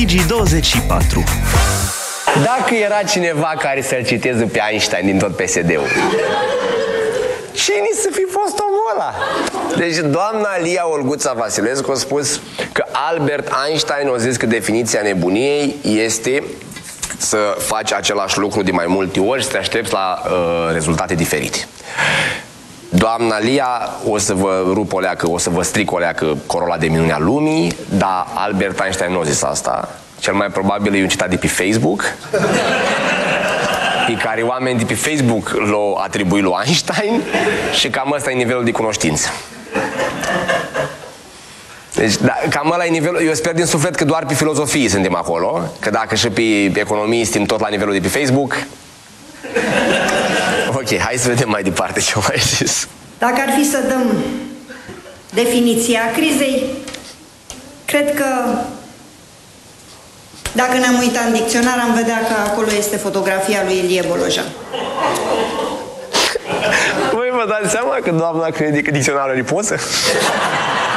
Digi24. Dacă era cineva care să-l citeze pe Einstein din tot PSD-ul, cine să fi fost omul ăla? Deci doamna Lia Olguța Vasilescu a spus că Albert Einstein a zis că definiția nebuniei este să faci același lucru de mai multe ori și să te aștepți la rezultate diferite. Doamna Lia, o să vă rup o leacă, o să vă stric o leacă corola de minunea lumii, dar Albert Einstein nu a zis asta. Cel mai probabil e un citat de pe Facebook, pe care oamenii de pe Facebook l-au atribuit lui Einstein și cam ăsta e nivelul de cunoștință. Deci, da, cam ăla e nivelul. Eu sper din suflet că doar pe filozofie suntem acolo, că dacă și pe economie suntem tot la nivelul de pe Facebook. Ok, hai să vedem mai departe ce mai zis. Dacă ar fi să dăm definiția crizei, cred că dacă ne-am uitat în dicționar, am vedea că acolo este fotografia lui Ilie Bolojan. Voi vă dați seama că doamna crede că dicționarul are poză?